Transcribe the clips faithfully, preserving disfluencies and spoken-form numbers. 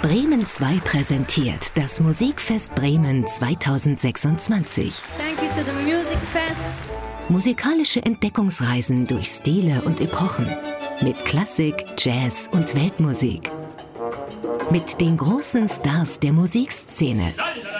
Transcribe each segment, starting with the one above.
Bremen zwei präsentiert das Musikfest Bremen zweitausendsechsundzwanzig. Thank you to the Music Fest. Musikalische Entdeckungsreisen durch Stile und Epochen. Mit Klassik, Jazz und Weltmusik. Mit den großen Stars der Musikszene.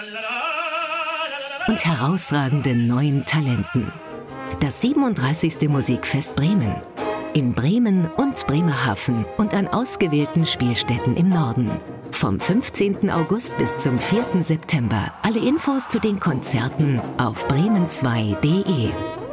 Und herausragenden neuen Talenten. Das siebenunddreißigste Musikfest Bremen. In Bremen und Bremerhaven und an ausgewählten Spielstätten im Norden. Vom fünfzehnten August bis zum vierten September. Alle Infos zu den Konzerten auf bremen zwei punkt de.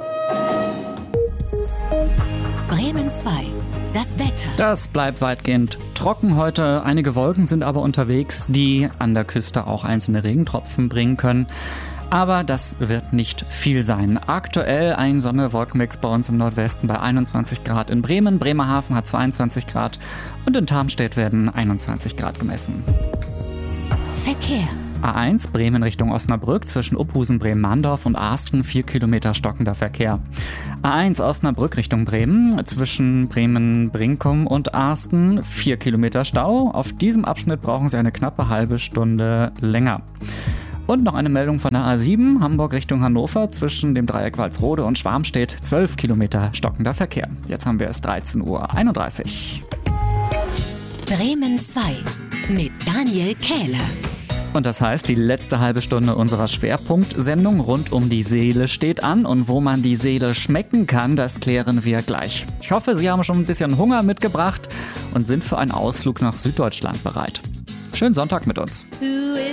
Bremen zwei. Das Wetter. Das bleibt weitgehend trocken heute. Einige Wolken sind aber unterwegs, die an der Küste auch einzelne Regentropfen bringen können. Aber das wird nicht viel sein. Aktuell ein Sonne-Wolkenmix bei uns im Nordwesten bei einundzwanzig Grad in Bremen. Bremerhaven hat zweiundzwanzig Grad und in Tarmstedt werden einundzwanzig Grad gemessen. Verkehr. A eins Bremen Richtung Osnabrück zwischen Uphusen, Bremen-Mahndorf und Asten vier Kilometer stockender Verkehr. A eins Osnabrück Richtung Bremen zwischen Bremen-Brinkum und Asten vier Kilometer Stau. Auf diesem Abschnitt brauchen Sie eine knappe halbe Stunde länger. Und noch eine Meldung von der A sieben, Hamburg Richtung Hannover, zwischen dem Dreieck Walsrode und Schwarmstedt, zwölf Kilometer stockender Verkehr. Jetzt haben wir es dreizehn Uhr einunddreißig. Bremen zwei mit Daniel Kähler. Und das heißt, die letzte halbe Stunde unserer Schwerpunktsendung rund um die Seele steht an. Und wo man die Seele schmecken kann, das klären wir gleich. Ich hoffe, Sie haben schon ein bisschen Hunger mitgebracht und sind für einen Ausflug nach Süddeutschland bereit. Schönen Sonntag mit uns.